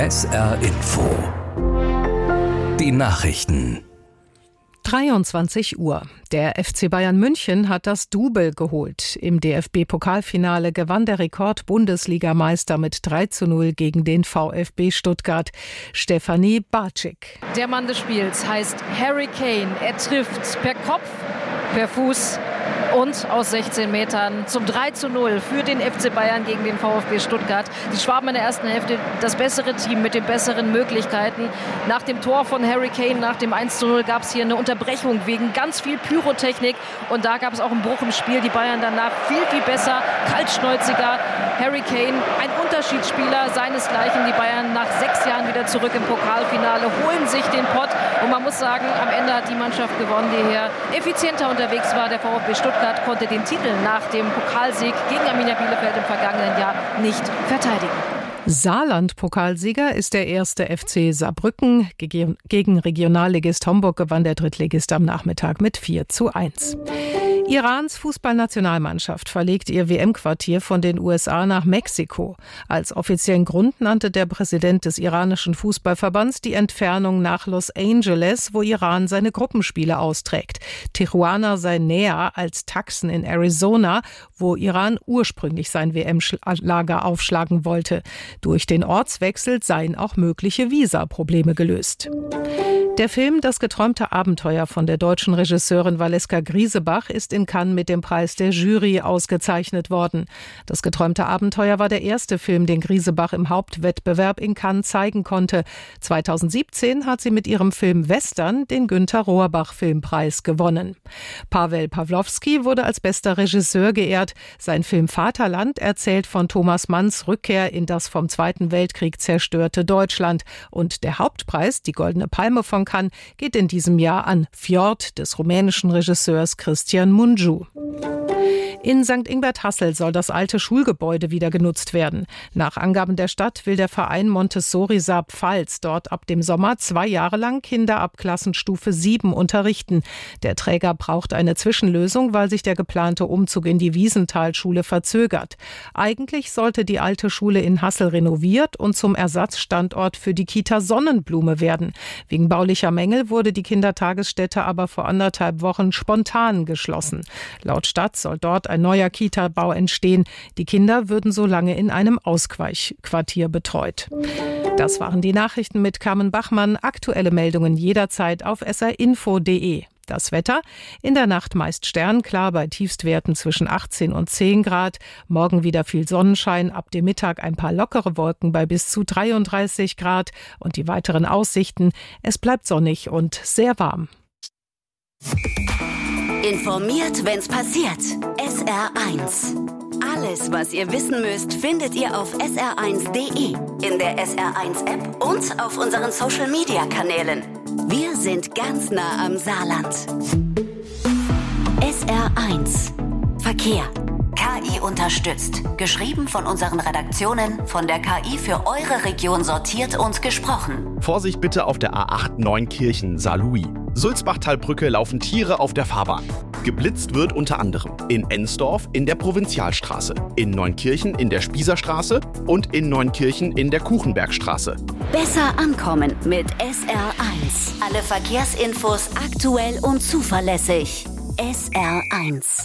SR Info. Die Nachrichten. 23 Uhr. Der FC Bayern München hat das Double geholt. Im DFB-Pokalfinale gewann der Rekord-Bundesligameister mit 3:0 gegen den VfB Stuttgart. Stefanie Bartschik. Der Mann des Spiels heißt Harry Kane. Er trifft per Kopf, per Fuß und aus 16 Metern zum 3:0 für den FC Bayern gegen den VfB Stuttgart. Die Schwaben in der ersten Hälfte das bessere Team mit den besseren Möglichkeiten. Nach dem Tor von Harry Kane, nach dem 1:0, gab es hier eine Unterbrechung wegen ganz viel Pyrotechnik. Und da gab es auch einen Bruch im Spiel. Die Bayern danach viel, viel besser, kaltschnäuziger. Harry Kane, ein Unterschiedsspieler seinesgleichen. Die Bayern nach 6 Jahren wieder zurück im Pokalfinale, holen sich den Pott. Und man muss sagen, am Ende hat die Mannschaft gewonnen, die hier effizienter unterwegs war. Der VfB Stuttgart konnte den Titel nach dem Pokalsieg gegen Arminia Bielefeld im vergangenen Jahr nicht verteidigen. Saarland-Pokalsieger ist der erste FC Saarbrücken. Gegen Regionalligist Homburg gewann der Drittligist am Nachmittag mit 4:1. Irans Fußballnationalmannschaft verlegt ihr WM-Quartier von den USA nach Mexiko. Als offiziellen Grund nannte der Präsident des iranischen Fußballverbands die Entfernung nach Los Angeles, wo Iran seine Gruppenspiele austrägt. Tijuana sei näher als Tucson in Arizona, wo Iran ursprünglich sein WM-Lager aufschlagen wollte. Durch den Ortswechsel seien auch mögliche Visaprobleme gelöst. Der Film Das geträumte Abenteuer von der deutschen Regisseurin Valeska Griesebach ist in Cannes mit dem Preis der Jury ausgezeichnet worden. Das geträumte Abenteuer war der erste Film, den Griesebach im Hauptwettbewerb in Cannes zeigen konnte. 2017 hat sie mit ihrem Film Western den Günter-Rohrbach-Filmpreis gewonnen. Paweł Pawlowski wurde als bester Regisseur geehrt. Sein Film Vaterland erzählt von Thomas Manns Rückkehr in das vom Zweiten Weltkrieg zerstörte Deutschland. Und der Hauptpreis, die Goldene Palme von Cannes, geht in diesem Jahr an Fjord des rumänischen Regisseurs Cristian Mungiu. In St. Ingbert-Hassel soll das alte Schulgebäude wieder genutzt werden. Nach Angaben der Stadt will der Verein Montessori Saar-Pfalz dort ab dem Sommer 2 Jahre lang Kinder ab Klassenstufe 7 unterrichten. Der Träger braucht eine Zwischenlösung, weil sich der geplante Umzug in die Wiesenthalschule verzögert. Eigentlich sollte die alte Schule in Hassel renoviert und zum Ersatzstandort für die Kita Sonnenblume werden. Wegen baulicher Mängel wurde die Kindertagesstätte aber vor 1,5 Wochen spontan geschlossen. Laut Stadt soll dort ein neuer Kita-Bau entstehen. Die Kinder würden so lange in einem Ausweichquartier betreut. Das waren die Nachrichten mit Carmen Bachmann. Aktuelle Meldungen jederzeit auf srinfo.de. Das Wetter: in der Nacht meist sternklar bei Tiefstwerten zwischen 18 und 10 Grad. Morgen wieder viel Sonnenschein, ab dem Mittag ein paar lockere Wolken bei bis zu 33 Grad. Und die weiteren Aussichten: es bleibt sonnig und sehr warm. Informiert, wenn's passiert. SR1. Alles, was ihr wissen müsst, findet ihr auf sr1.de, in der SR1-App und auf unseren Social-Media-Kanälen. Wir sind ganz nah am Saarland. SR1. Verkehr. KI unterstützt. Geschrieben von unseren Redaktionen, von der KI für eure Region sortiert und gesprochen. Vorsicht bitte auf der A8 Neunkirchen Saarlouis. Sulzbachtalbrücke laufen Tiere auf der Fahrbahn. Geblitzt wird unter anderem in Ensdorf in der Provinzialstraße, in Neunkirchen in der Spießerstraße und in Neunkirchen in der Kuchenbergstraße. Besser ankommen mit SR1. Alle Verkehrsinfos aktuell und zuverlässig. SR1.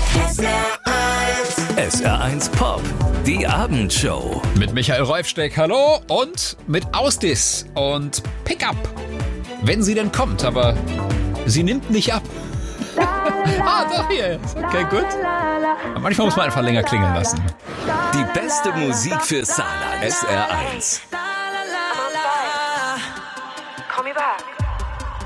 SR1 Pop, die Abendshow. Mit Michael Reufsteck, hallo, und mit Ausdis und Pickup. Wenn sie denn kommt, aber sie nimmt nicht ab. Doch, hier. Okay, gut. Manchmal muss man einfach länger klingeln lassen. Die beste Musik für Saarland. SR1.